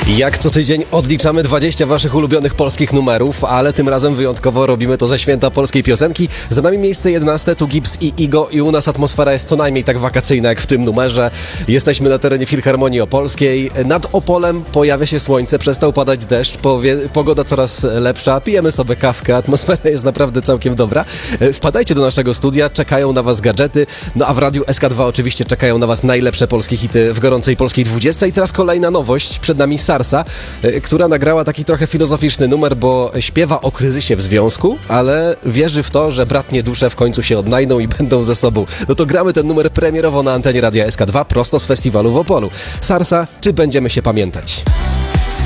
Jak co tydzień odliczamy 20 waszych ulubionych polskich numerów, ale tym razem wyjątkowo robimy to ze święta polskiej piosenki. Za nami miejsce 11, tu Gibbs i Igo i u nas atmosfera jest co najmniej tak wakacyjna jak w tym numerze. Jesteśmy na terenie Filharmonii Opolskiej. Nad Opolem pojawia się słońce, przestał padać deszcz, pogoda coraz lepsza, pijemy sobie kawkę, atmosfera jest naprawdę całkiem dobra. Wpadajcie do naszego studia, czekają na was gadżety, no a w Radiu SK2 oczywiście czekają na was najlepsze polskie hity w gorącej polskiej 20. I teraz kolejna nowość, przed nami Sarsa, która nagrała taki trochę filozoficzny numer, bo śpiewa o kryzysie w związku, ale wierzy w to, że bratnie dusze w końcu się odnajdą i będą ze sobą. No to gramy ten numer premierowo na antenie Radia SK2 prosto z festiwalu w Opolu. Sarsa, czy będziemy się pamiętać?